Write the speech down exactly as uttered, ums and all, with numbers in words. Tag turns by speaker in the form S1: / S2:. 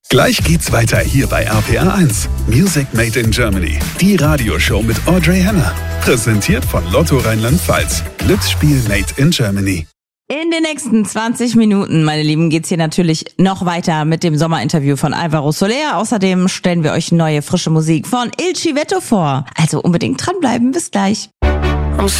S1: Gleich geht's weiter hier bei R P R eins. Music Made in Germany. Die Radioshow mit Audrey Henner. Präsentiert von Lotto Rheinland-Pfalz. Glücksspiel Made in Germany.
S2: In den nächsten zwanzig Minuten, meine Lieben, geht's hier natürlich noch weiter mit dem Sommerinterview von Alvaro Soler. Außerdem stellen wir euch neue, frische Musik von Il Civetto vor. Also unbedingt dranbleiben. Bis gleich.